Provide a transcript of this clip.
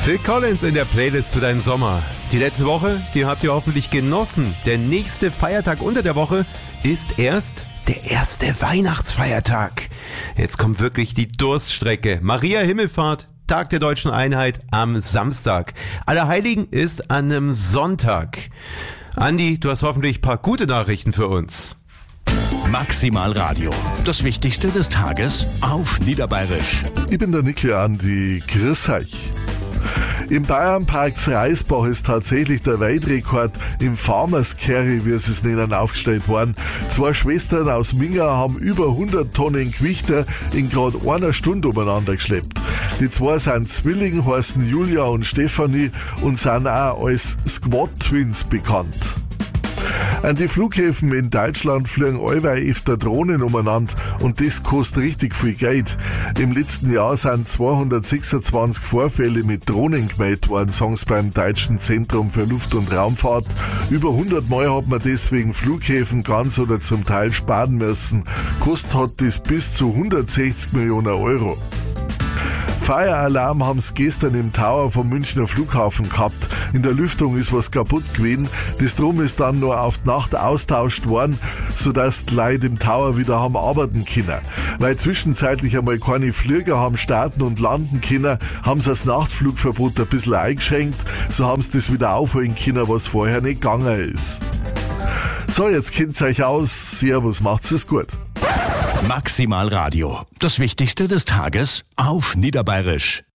Phil Collins in der Playlist für deinen Sommer. Die letzte Woche, die habt ihr hoffentlich genossen. Der nächste Feiertag unter der Woche ist erst der erste Weihnachtsfeiertag. Jetzt kommt wirklich die Durststrecke. Maria Himmelfahrt, Tag der Deutschen Einheit am Samstag. Allerheiligen ist an einem Sonntag. Andi, du hast hoffentlich ein paar gute Nachrichten für uns. Maximal Radio. Das Wichtigste des Tages auf Niederbayerisch. Ich bin der Nickel Andi. Grüß euch. Im Bayernpark Reisbach ist tatsächlich der Weltrekord im Farmers Carry, wie sie es nennen, aufgestellt worden. 2 Schwestern aus Minga haben über 100 Tonnen Gewichte in gerade einer Stunde umeinander geschleppt. Die 2 sind Zwillinge, heißen Julia und Stefanie und sind auch als Squad Twins bekannt. An die Flughäfen in Deutschland fliegen allweil öfter Drohnen umeinander und das kostet richtig viel Geld. Im letzten Jahr sind 226 Vorfälle mit Drohnen gemeldet worden, sagen sie beim Deutschen Zentrum für Luft- und Raumfahrt. Über 100 Mal hat man deswegen Flughäfen ganz oder zum Teil sparen müssen. Kostet hat das bis zu 160 Millionen Euro. Feueralarm haben sie gestern im Tower vom Münchner Flughafen gehabt. In der Lüftung ist was kaputt gewesen. Das Drum ist dann nur auf die Nacht austauscht worden, sodass die Leute im Tower wieder haben arbeiten können. Weil zwischenzeitlich einmal keine Flieger haben starten und landen können, haben sie das Nachtflugverbot ein bisschen eingeschränkt. So haben sie das wieder aufholen können, was vorher nicht gegangen ist. So, jetzt kennt's euch aus. Servus, macht's es gut. Maximal Radio. Das Wichtigste des Tages auf Niederbayerisch.